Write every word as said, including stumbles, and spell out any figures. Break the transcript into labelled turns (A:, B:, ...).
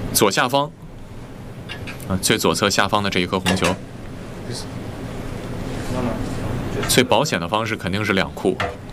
A: 左下方，啊，最左侧下方的这一颗红球。最保险的方式肯定是两库。